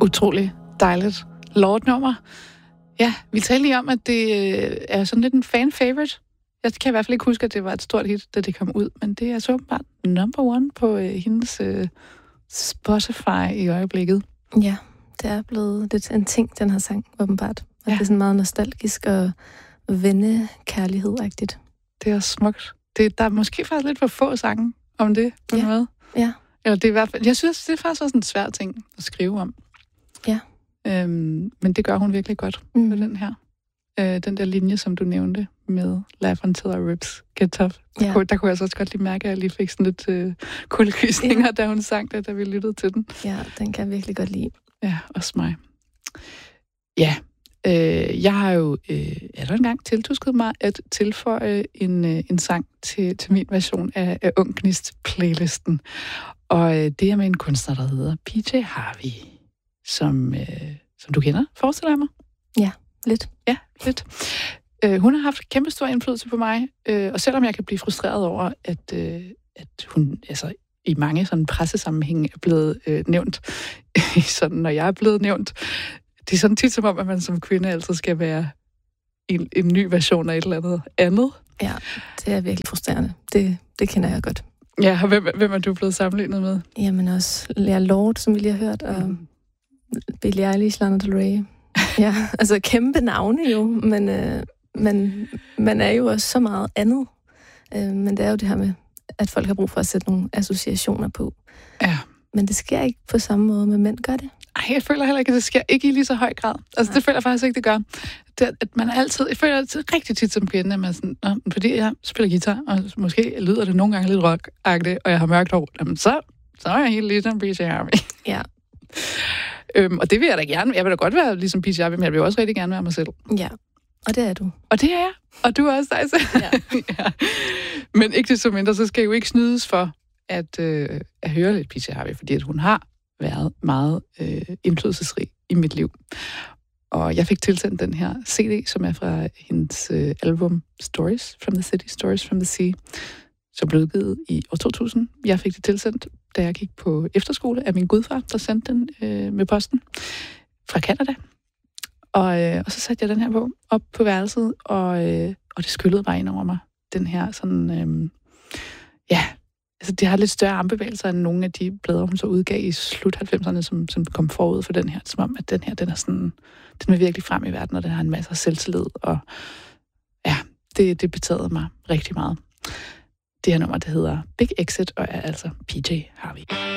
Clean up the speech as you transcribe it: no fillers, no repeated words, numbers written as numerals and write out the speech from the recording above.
Utrolig dejligt Lord-nummer. Ja, vi talte lige om, at det er sådan lidt en fan-favorite. Jeg kan i hvert fald ikke huske, at det var et stort hit, da det kom ud, men det er så åbenbart number one på hendes Spotify i øjeblikket. Ja, det er blevet lidt en ting, den her sang, åbenbart. Og det er sådan meget nostalgisk og vennekærlighed-agtigt. Det er smukt. Der er måske faktisk lidt for få sange om det, på en måde. Ja. Eller det er i hvert fald, jeg synes, det er faktisk også en svær ting at skrive om. Ja. Men det gør hun virkelig godt på den her. Den der linje, som du nævnte med Laugh Until Our Ribs Get Tough. Der kunne jeg så også godt lige mærke, at jeg lige fik sådan lidt kuldegysninger, da hun sang det, da vi lyttede til den. Ja, den kan jeg virkelig godt lide. Ja, også mig. Ja, jeg har jo engang tiltusket mig at tilføje en sang til min version af Ung Gnist-playlisten. Og det er med en kunstner, der hedder PJ Harvey, som du kender, forestiller jeg mig? Ja, lidt. Ja, lidt. Hun har haft kæmpe stor indflydelse på mig, og selvom jeg kan blive frustreret over, at hun altså, i mange sådan pressesammenhænge er blevet nævnt, sådan, når jeg er blevet nævnt, det er sådan tit som om, at man som kvinde altid skal være en ny version af et eller andet. Ja, det er virkelig frustrerende. Det kender jeg godt. Ja, og hvem er du blevet sammenlignet med? Jamen også Lea Lord, som vi lige har hørt, og Billie Eilish, Lana Del Rey. Ja, altså kæmpe navne jo, men man er jo også så meget andet. Men det er jo det her med, at folk har brug for at sætte nogle associationer på. Ja. Men det sker ikke på samme måde med mænd, gør det? Ej, jeg føler heller ikke, at det sker ikke i lige så høj grad. Altså, det føler jeg faktisk ikke, det gør. At man altid, jeg føler altid rigtig tit som kvinde, at man sådan, fordi jeg spiller guitar, og måske lyder det nogle gange lidt rock-agtigt, og jeg har mørkt hår, jamen så er jeg helt ligesom PJ Harvey. Ja. Og det vil jeg da gerne. Jeg vil da godt være ligesom PJ Harvey, men jeg vil også rigtig gerne være mig selv. Ja, og det er du. Og det er jeg. Og du er også dig selv. Ja. Ja. Men ikke desto mindre, så skal jeg jo ikke snydes for at høre lidt PJ Harvey, fordi at hun har været meget indflydelsesrig i mit liv. Og jeg fik tilsendt den her CD, som er fra hendes album Stories from the City, Stories from the Sea, som blev udgivet i år 2000. Jeg fik det tilsendt, da jeg gik på efterskole af min gudfar, der sendte den med posten fra Canada. Og så satte jeg den her på op på værelset, og det skyllede bare ind over mig. Den her sådan, altså det har lidt større armbevægelser end nogle af de plader, hun så udgav i slut 90'erne, som kom forud for den her. Som om, at den her, den er sådan, den er virkelig frem i verden, og den har en masse selvtillid, og ja, det betagede mig rigtig meget. Det her nummer, det hedder Big Exit, og er altså PJ Harvey.